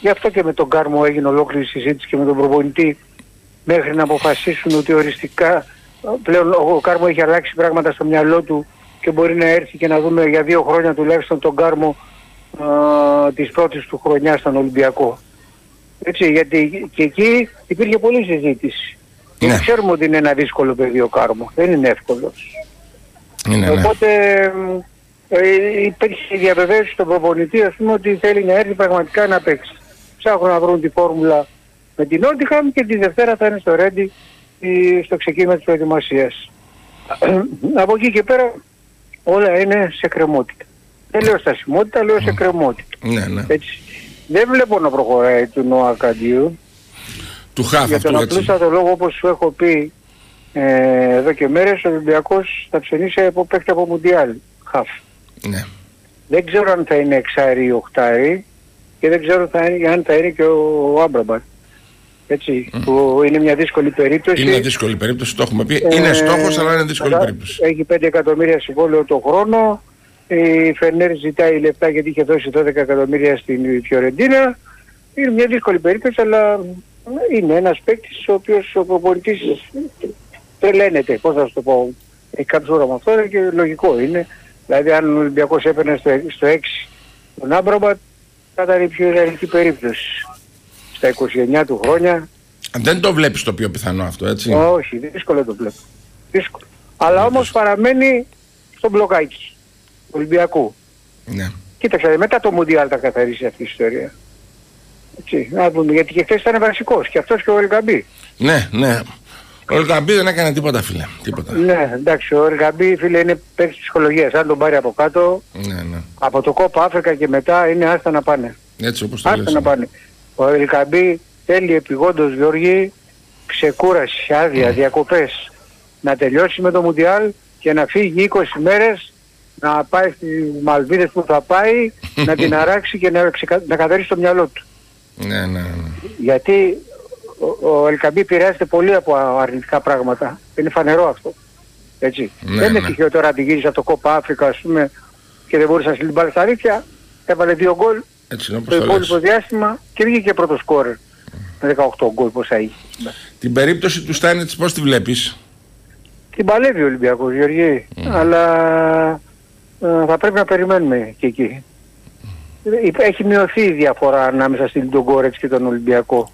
Γι' αυτό και με τον Κάρμο έγινε ολόκληρη συζήτηση και με τον προπονητή μέχρι να αποφασίσουν ότι οριστικά πλέον ο Κάρμο έχει αλλάξει πράγματα στο μυαλό του και μπορεί να έρθει και να δούμε για 2 χρόνια τουλάχιστον τον Κάρμο της πρώτης του χρονιάς στον Ολυμπιακό. Έτσι, γιατί και εκεί υπήρχε πολλή συζήτηση. Ναι. Ξέρουμε ότι είναι ένα δύσκολο παιδί ο Κάρμο, δεν είναι εύκολος. Οπότε υπήρχε η διαβεβαίωση στον προπονητή, ας πούμε, ότι θέλει να έρθει πραγματικά να παίξει. Ψάχνουν να βρουν τη φόρμουλα με την Νότιχαμ και τη Δευτέρα θα είναι στο Ρέντι στο ξεκίνημα της προετοιμασίας. Από εκεί και πέρα όλα είναι σε κρεμότητα. Δεν λέω στασιμότητα, λέω σε κρεμότητα. Ναι. Έτσι. Δεν βλέπω να προχωράει του Νόα Καντίου. Του Χαφ για τον απλούστατο λόγο, όπως σου έχω πει εδώ και μέρες, ο Ολυμπιακός θα ψωνίσει από παίκτη από Μουντιάλ. Χαφ. Ναι. Δεν ξέρω αν θα είναι εξάρι ή οχτάρι και δεν ξέρω αν θα είναι και ο Άμπραμπατ. Έτσι, που είναι μια δύσκολη περίπτωση. Είναι δύσκολη περίπτωση, το έχουμε πει. Είναι στόχος, αλλά είναι δύσκολη περίπτωση. Έχει 5 εκατομμύρια συμβόλαιο το χρόνο. Η Φενέρ ζητάει λεπτά γιατί είχε δώσει 12 εκατομμύρια στην Φιωρεντίνα. Είναι μια δύσκολη περίπτωση, αλλά είναι ένας παίκτης ο οποίος ο προπονητής τρελαίνεται. Πώς θα σου το πω, έχει κάποιο όραμα αυτό και λογικό είναι. Δηλαδή αν ο Ολυμπιακός έπαιρνε στο 6 τον Άμπραμπατ, θα ήταν η πιο ιδανική περίπτωση. Στα 29 του χρόνια. Δεν το βλέπεις το πιο πιθανό αυτό, έτσι? Όχι, δύσκολο το βλέπω. Δύσκολο. Αλλά όμως παραμένει στο μπλοκάκι του Ολυμπιακού. Ναι. Κοίταξε, μετά το Μουντιάλ θα καθαρίσει αυτή η ιστορία. Έτσι, να δούμε, γιατί και χθες ήταν βασικός, και αυτός και ο Ελκαμπή. Ναι. Ο Ελκαμπή δεν έκανε τίποτα, φίλε. Τίποτα. Ναι, εντάξει, ο Ελκαμπή, φίλε, είναι παίκτης ψυχολογίας. Αν τον πάρει από κάτω, ναι. από το Κόπα Αφρικα και μετά είναι άστα να πάνε. Έτσι όπως το άστα να πάνε. Ο Ελκαμπή θέλει επειγόντως, Γιώργη, ξεκούραση, άδεια, διακοπές. Να τελειώσει με το Μουντιάλ και να φύγει 20 μέρες, να πάει στις Μαλβίδες που θα πάει, να την αράξει και να καθαρίσει το μυαλό του. Ναι. Γιατί ο Ελκαμπή επηρεάζεται πολύ από αρνητικά πράγματα. Είναι φανερό αυτό. Έτσι. Δεν είναι τυχαίο τώρα να τη γύρισε από το Κόπα Αφρικα, ας πούμε, και δεν μπορούσε να στείλει την μπάλα στα αλήθεια. Έβαλε 2 γκολ το υπόλοιπο διάστημα και βγήκε πρώτο σκόρερ. Με 18 γκολ πόσα είχε. Την περίπτωση του Στάνιτς πώς τη βλέπεις? Την παλεύει ο Ολυμπιακός, Γεωργή. Αλλά θα πρέπει να περιμένουμε και εκεί. Έχει μειωθεί η διαφορά ανάμεσα στην Λουντογκόρετς και τον Ολυμπιακό.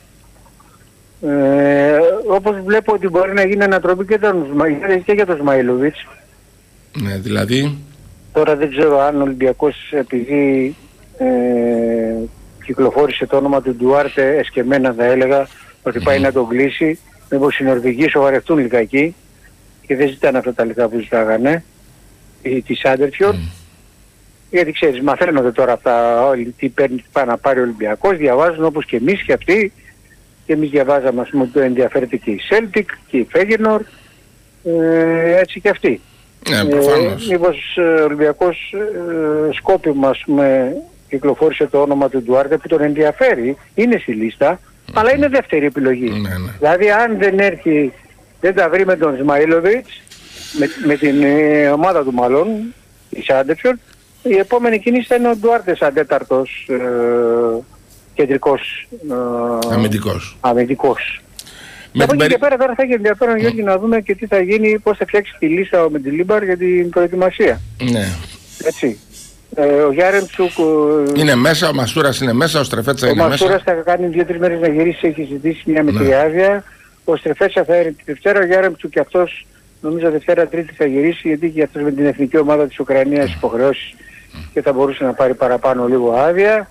Όπως βλέπω ότι μπορεί να γίνει ανατροπή και για τον Σμαϊλοβιτς. Ναι, δηλαδή. Τώρα δεν ξέρω αν ο Ολυμπιακός, επειδή κυκλοφόρησε το όνομα του Ντουάρτε, εσκεμμένα θα έλεγα ότι πάει να τον κλείσει, μήπως οι Νορβηγοί σοβαρευτούν λιγάκι και δεν ζητάνε αυτά τα λιγά που ζητάγανε τη Σάντερφιορντ. Γιατί ξέρεις, μαθαίνονται τώρα αυτά όλοι τι πάει να πάρει ο Ολυμπιακός, διαβάζουν όπως και εμείς και αυτοί, και εμείς διαβάζαμε, ας πούμε, ότι το ενδιαφέρεται και η Celtic και η Feyenoord, έτσι και αυτοί. Ναι, προφανώς. Μήπως ο Ολυμπιακός σκόπιμα, ας πούμε, κυκλοφόρησε το όνομα του Ντουάρτε που τον ενδιαφέρει, είναι στη λίστα, αλλά είναι δεύτερη επιλογή. Ναι. Δηλαδή αν δεν έρθει, δεν τα βρει με τον Σμαϊλοβιτς, με την ομάδα του μάλλον, η Σάντεφιορντ, η επόμενη κίνηση θα είναι ο Ντουάρτε σαν τέταρτος κεντρικός αμυντικός. Από εκεί και πέρα τώρα θα έχει ενδιαφέρον, Γιώργη, να δούμε και τι θα γίνει, πώς θα φτιάξει τη λίστα με τη Λίμπαρ για την προετοιμασία. Ναι. Έτσι. Ο Γιάρεμτσουκ είναι μέσα, ο Μασούρας είναι μέσα, ο Στρεφέτσα είναι μέσα. Ο Μασούρας θα κάνει 2-3 μέρες να γυρίσει, έχει ζητήσει μια μικρή άδεια. Ο Στρεφέτσα θα έρθει τη Δευτέρα, ο Γιάρεμτσουκ και αυτός νομίζω Δευτέρα-Τρίτη θα γυρίσει, γιατί και αυτός με την εθνική ομάδα της Ουκρανίας υποχρεώσει και θα μπορούσε να πάρει παραπάνω λίγο άδεια.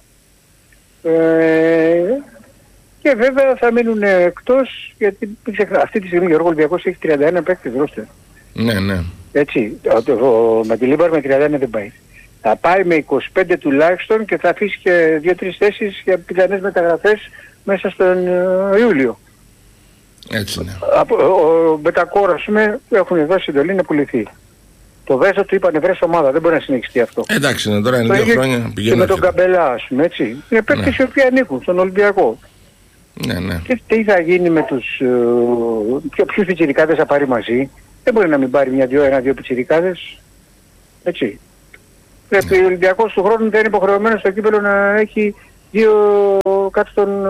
Και βέβαια θα μείνουν εκτός, γιατί αυτή τη στιγμή ο Ολυμπιακός έχει 31 παίκτες ρόστερ. Ναι. Έτσι, με τη Λίμπαρ με 31 δεν πάει. Θα πάει με 25 τουλάχιστον και θα αφήσει και 2-3 θέσεις για πιθανές μεταγραφές μέσα στον Ιούλιο. Έτσι είναι. Ο Μπετακόρ, ας πούμε, έχουν δώσει εντολή να πουληθεί. Το Βέζο του είπανε βρες ομάδα, δεν μπορεί να συνεχιστεί αυτό. Εντάξει, είναι τώρα είναι 2 χρόνια πηγαίνει. Και με τον Καμπελά, ας πούμε, έτσι. Είναι παίκτες οι οποίοι ανήκουν στον Ολυμπιακό. Ναι. Και τι θα γίνει με τους ποιους πιτσιρικάδες θα πάρει μαζί. Δεν μπορεί να μην πάρει ένα-δύο πιτσιρικάδες. Έτσι. Πρέπει ο Ολυμπιακός του χρόνου θα είναι υποχρεωμένος στο κύπελλο να έχει 2 κάτω τον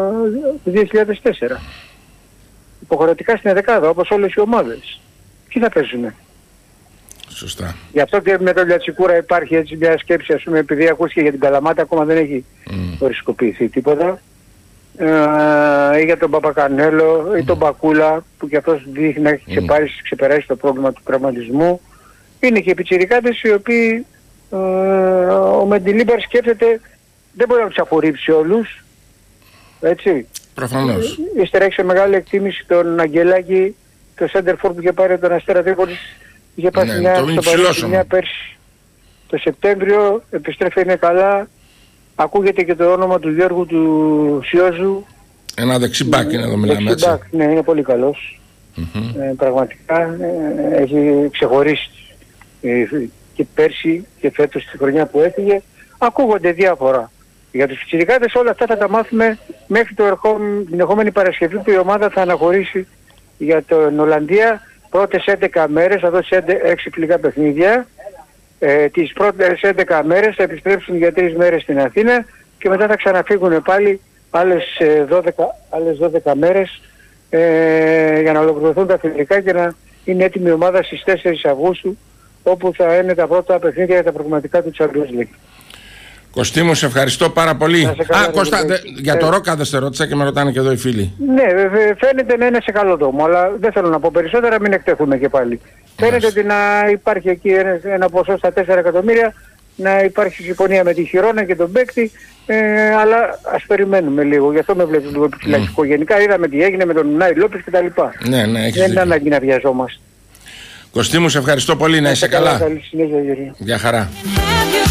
2004. Υποχρεωτικά στην δεκάδα, όπως όλες οι ομάδες. Τι θα παίζουνε? Σωστά. Γι' αυτό και με τον Λιατσικούρα υπάρχει έτσι μια σκέψη, ας πούμε, επειδή ακούστηκε για την Καλαμάτα, ακόμα δεν έχει οριστικοποιηθεί τίποτα. Ή για τον Παπακανέλο ή τον Μπακούλα, που κι αυτός δείχνει να έχει ξεπεράσει το πρόβλημα του τραυματισμού. Είναι και οι πιτσιρικάδες οι οποίοι ο Μεντιλίμπαρ σκέφτεται, δεν μπορεί να τους απορρίψει όλους, έτσι. Προφανώς. Ύστερα έχει σε μεγάλη εκτίμηση τον Αγγελάκη, το Σέντερφορ που είχε πάρει τον Αστέρα Τρίπολης, είχε πάει μια πέρσι. Το Σεπτέμβριο επιστρέφει, είναι καλά. Ακούγεται και το όνομα του Γιώργου του Σιόζου. Ένα δεξιμπάκ είναι εδώ, μιλάμε έτσι. Ναι, είναι πολύ καλός. Πραγματικά έχει ξεχωρίσει και πέρσι και φέτος τη χρονιά που έφυγε. Ακούγονται διάφορα. Για τους πιτσιρικάδες όλα αυτά θα τα μάθουμε μέχρι την ερχόμενη Παρασκευή που η ομάδα θα αναχωρήσει για την Ολλανδία. Πρώτες 11 μέρες, θα δώσει 6 φιλικά παιχνίδια. Τις πρώτες 11 μέρες θα επιστρέψουν για 3 μέρες στην Αθήνα και μετά θα ξαναφύγουν πάλι άλλες 12 μέρες για να ολοκληρωθούν τα φιλικά και να είναι έτοιμη η ομάδα στις 4 Αυγούστου, όπου θα είναι τα πρώτα παιχνίδια για τα προγραμματικά του Champions League. Κωστή μου, σε ευχαριστώ πάρα πολύ. Κώστα, για το Ρόκα δεν σε ρώτησα και με ρωτάνε και εδώ οι φίλοι. Ναι, φαίνεται να είναι σε καλό δρόμο, αλλά δεν θέλω να πω περισσότερα, μην εκτεθούμε και πάλι. Φαίνεται ότι να υπάρχει εκεί ένα ποσό στα 4 εκατομμύρια, να υπάρχει συμφωνία με τη Χιρόνα και τον παίκτη, αλλά ας περιμένουμε λίγο. Γι' αυτό με βλέπεις λίγο επιφυλακτικό. Γενικά είδαμε τι έγινε με τον Νάι Λόπες κτλ. Ναι, δεν είναι ανάγκη να βιαζόμαστε. Κωστή μου, σε ευχαριστώ πολύ, να είσαι καλά. Καλή συνέχεια, Γερή. Γεια χαρά.